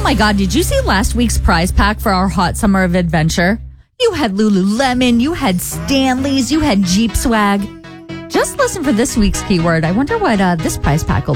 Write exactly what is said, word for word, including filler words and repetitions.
my God, did you see last week's prize pack for our hot summer of adventure? You had Lululemon, you had Stanley's, you had Jeep swag. Just listen for this week's keyword. I wonder what uh, this prize pack will